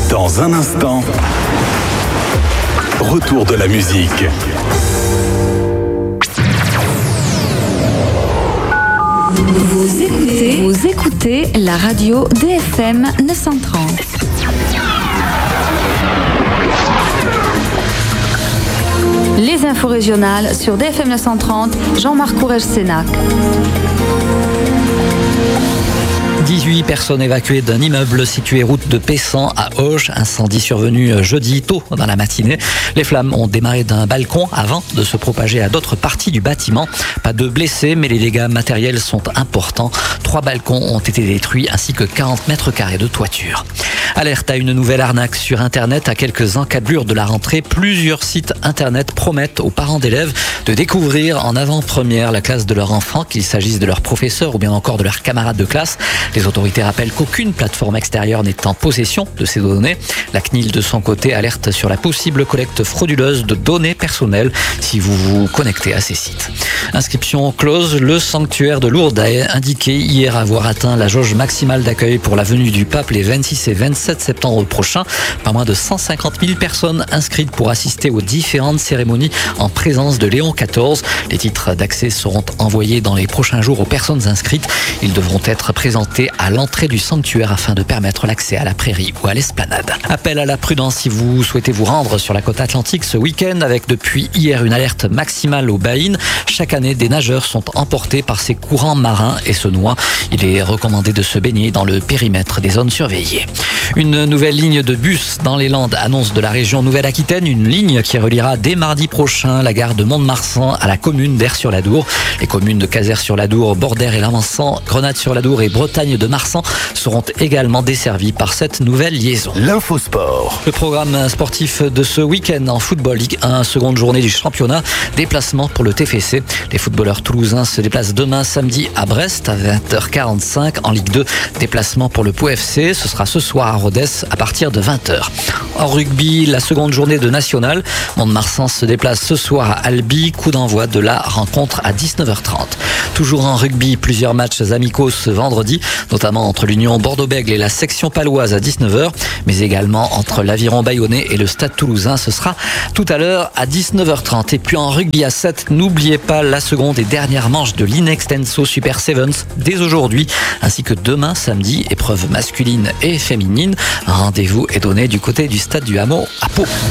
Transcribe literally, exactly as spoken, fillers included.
Dans un instant, retour de la musique. Vous écoutez, vous écoutez la radio D F M neuf cent trente. Les infos régionales sur D F M neuf cent trente, Jean-Marc Courrèges-Sénac. dix-huit personnes évacuées d'un immeuble situé route de Pessan à Auch. Incendie survenu jeudi tôt dans la matinée. Les flammes ont démarré d'un balcon avant de se propager à d'autres parties du bâtiment. Pas de blessés, mais les dégâts matériels sont importants. Trois balcons ont été détruits ainsi que quarante mètres carrés de toiture. Alerte à une nouvelle arnaque sur Internet. À quelques encablures de la rentrée, plusieurs sites Internet promettent aux parents d'élèves de découvrir en avant-première la classe de leur enfant, qu'il s'agisse de leur professeur ou bien encore de leurs camarades de classe. Les autorités rappellent qu'aucune plateforme extérieure n'est en possession de ces données. La C N I L, de son côté, alerte sur la possible collecte frauduleuse de données personnelles si vous vous connectez à ces sites. Inscription close. Le sanctuaire de Lourdes a indiqué hier avoir atteint la jauge maximale d'accueil pour la venue du pape les vingt-six et vingt-sept septembre prochains. Pas moins de cent cinquante mille personnes inscrites pour assister aux différentes cérémonies en présence de Léon quatorze. Les titres d'accès seront envoyés dans les prochains jours aux personnes inscrites. Ils devront être présentés à l'entrée du sanctuaire afin de permettre l'accès à la prairie ou à l'esplanade. Appel à la prudence si vous souhaitez vous rendre sur la côte atlantique ce week-end, avec depuis hier une alerte maximale aux baïnes. Chaque année, des nageurs sont emportés par ces courants marins et se noient. Il est recommandé de se baigner dans le périmètre des zones surveillées. Une nouvelle ligne de bus dans les Landes annonce de la région Nouvelle-Aquitaine, une ligne qui reliera dès mardi prochain la gare de Mont-de-Marsan à la commune d'Aire-sur-l'Adour. Les communes de Cazaires-sur-l'Adour, Bordère et Lamansan, Grenade-sur-l'Adour et Bretagne de Marsan seront également desservies par cette nouvelle liaison. L'infosport. Le programme sportif de ce week-end en football Ligue un, seconde journée du championnat. Déplacement pour le T F C. Les footballeurs toulousains se déplacent demain samedi à Brest à vingt heures quarante-cinq. En Ligue deux, déplacement pour le Pau F C. Ce sera ce soir à Rodez à partir de vingt heures. En rugby, la seconde journée de National. Mont-de-Marsan se déplace ce soir à Albi. Coup d'envoi de la rencontre à dix-neuf heures trente. Toujours en rugby, plusieurs matchs amicaux ce vendredi, notamment entre l'Union Bordeaux-Bègles et la section paloise à dix-neuf heures, mais également entre l'Aviron Bayonnais et le Stade Toulousain. Ce sera tout à l'heure à dix-neuf heures trente. Et puis en rugby à sept, n'oubliez pas la seconde et dernière manche de l'Inextenso Super Sevens dès aujourd'hui, ainsi que demain samedi, épreuve masculine et féminine. Un rendez-vous est donné du côté du Stade du Hameau à Pau.